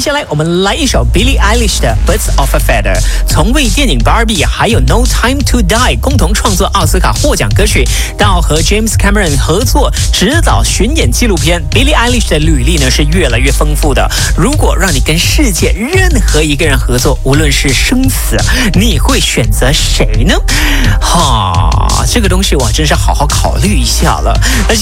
下来我们来一首 Billie Eilish 的 Birds of a Feather。从为电影 Barbie 还有 No Time to Die 共同创作奥斯卡获奖歌曲，到和 James Cameron 合作执导巡演纪录片， Billie Eilish 的履历呢是越来越丰富的。如果让你跟世界任何一个人合作，无论是生死，你会选择谁呢？这个东西我真是好好考虑一下了。